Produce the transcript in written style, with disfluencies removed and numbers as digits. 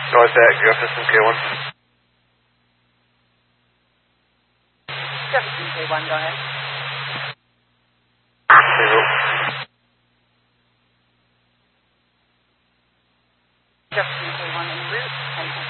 North at Jefferson K1. Jefferson K1, go ahead. Zero. Jefferson K1 en route.